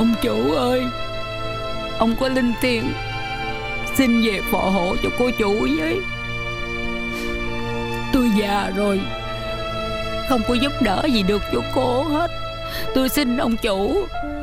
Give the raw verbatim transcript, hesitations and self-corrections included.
Ông chủ ơi, ông có linh tiền xin về phò hộ cho cô chủ với. Tôi già rồi, không có giúp đỡ gì được cho cô hết. Tôi xin ông chủ